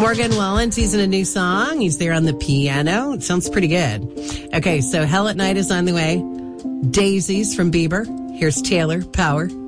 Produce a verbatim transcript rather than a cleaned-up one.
Morgan Wallen teasing a new song. He's there on the piano. It sounds pretty good. Okay, so Hell at Night is on the way. Daisies from Bieber. Here's Taylor, Power.